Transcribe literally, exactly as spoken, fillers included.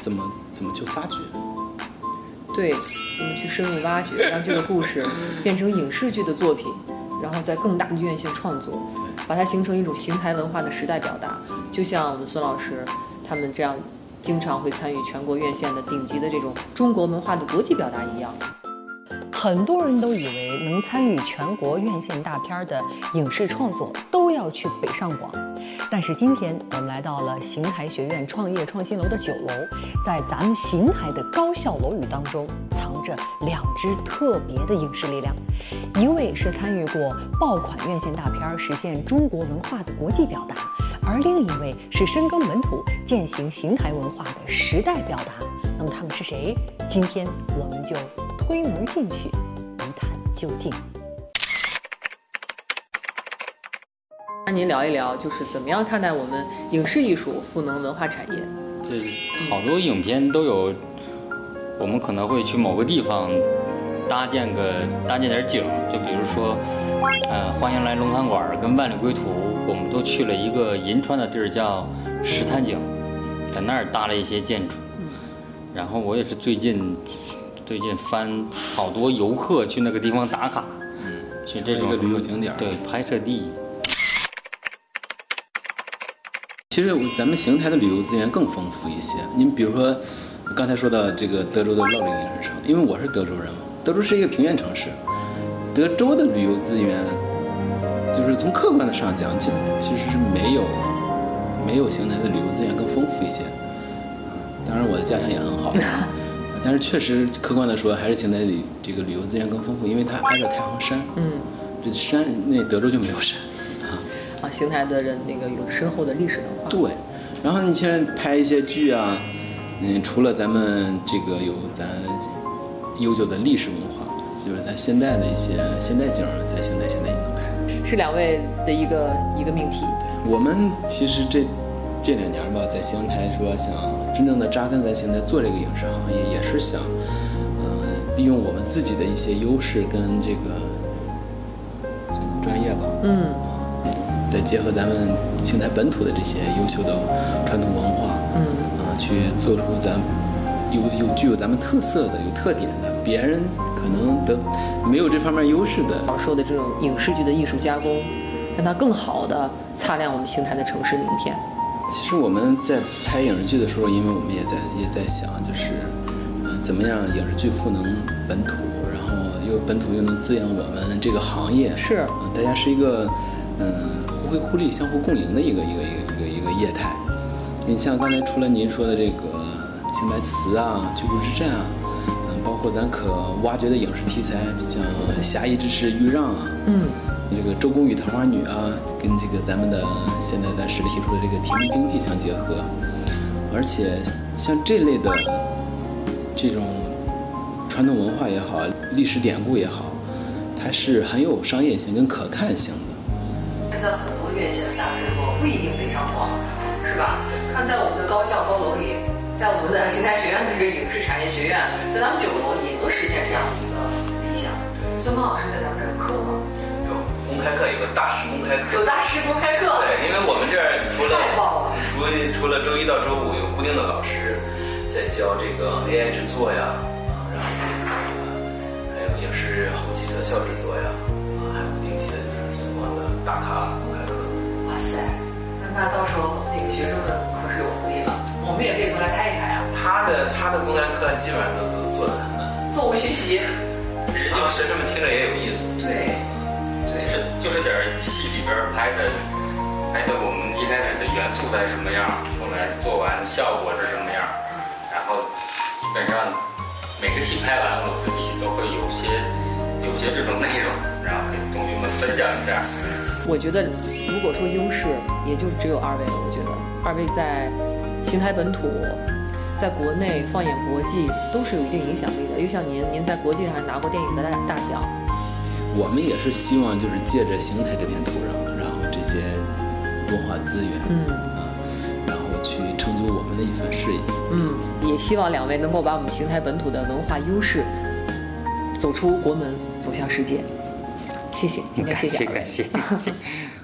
怎么怎么去发掘？ 对，怎么去深入挖掘，让这个故事变成影视剧的作品，然后在更大的院线创作，把它形成一种邢台文化的时代表达。就像我们孙老师他们这样，经常会参与全国院线的顶级的这种中国文化的国际表达一样。 很多人都以为能参与全国院线大片的影视创作都要去北上广，但是今天我们来到了邢台学院创业创新楼的九楼，在咱们邢台的高校楼宇当中藏着两支特别的影视力量，一位是参与过爆款院线大片实现中国文化的国际表达，而另一位是深耕本土践行邢台文化的时代表达。那么他们是谁？今天我们就推门进去，一探究竟。 那您聊一聊，就是怎么样看待我们影视艺术赋能文化产业？ 对，好多影片都有，我们可能会去某个地方搭建个搭建点景，就比如说，呃，欢迎来龙潭馆跟万里归途，我们都去了一个银川的地儿叫石潭井，在那儿搭了一些建筑。然后我也是最近最近翻好多游客去那个地方打卡，嗯，去这种旅游景点， 对，拍摄地。 其实咱们邢台的旅游资源更丰富一些。您比如说，刚才说到这个德州的乐陵影视城，因为我是德州人嘛，德州是一个平原城市，德州的旅游资源，就是从客观的上讲，其其实是没有没有邢台的旅游资源更丰富一些。当然我的家乡也很好，但是确实客观的说，还是邢台里这个旅游资源更丰富，因为它挨着太行山。嗯，这山那德州就没有山。 啊，邢台的人那个有深厚的历史文化。 对，然后你现在拍一些剧啊，嗯，除了咱们这个有咱悠久的历史文化，就是咱现代的一些现代景，在邢台现在也能拍。 是两位的一个一个命题。 对，我们其实这这两年吧，在邢台说想真正的扎根在邢台做这个影视行业，也是想，嗯、呃，利用我们自己的一些优势跟这个专业吧，嗯。再结合咱们邢台本土的这些优秀的传统文化，嗯，啊，去做出咱有有具有咱们特色的、有特点的，别人可能得没有这方面优势的。 老说的这种影视剧的艺术加工，让它更好的擦亮我们邢台的城市名片。 其实我们在拍影视剧的时候，因为我们也在也在想，就是，嗯、呃，怎么样影视剧赋能本土，然后又本土又能滋养我们这个行业。 是， 啊、呃，大家是一个，嗯。互惠互利、相互共赢的一个一个一个一个一个业态。你像刚才除了您说的这个邢台词啊、居住之战啊，嗯，包括咱可挖掘的影视题材，像侠义之士豫让啊，嗯，这个周公与桃花女啊，跟这个咱们的现在咱市里提出的这个提名经济相结合，而且像这类的这种传统文化也好，历史典故也好，它是很有商业性跟可看性的。 现在很多院线的大制作不一定北上广，是吧？看在我们的高校高楼里，在我们的邢台学院的这个影视产业学院，在咱们九楼也能实现这样的一个理想。孙峰老师在咱们这儿有课吗？ 有公开课，有个大师公开课。 有大师公开课。 对，因为我们这儿除了除除了周一到周五有固定的老师在教这个 A I 制作呀，啊，然后这个还有影视后期特效制作呀。还有不定期的就是孙光的大咖公开课。 哇塞，那到时候那个学生们可是有福利了，我们也可以过来拍一拍啊。 他的他的公开课基本上都都做得很慢， 座无虚席， 让学生们听着也有意思。 对，对， 就是就是点戏里边拍的，拍的我们一开始的元素在什么样，后来做完效果是什么样，然后基本上每个戏拍完，我自己都会有些有些这种内容。然后跟同学们分享一下。 我觉得，如果说优势，也就只有二位了。我觉得二位在邢台本土，在国内放眼国际都是有一定影响力的。又像您，您在国际上还拿过电影的大大奖。 我们也是希望就是借着邢台这片土壤，然后这些文化资源，嗯啊，然后去成就我们的一番事业。 嗯，也希望两位能够把我们邢台本土的文化优势走出国门，走向世界。谢谢，今天谢谢， 感谢感谢。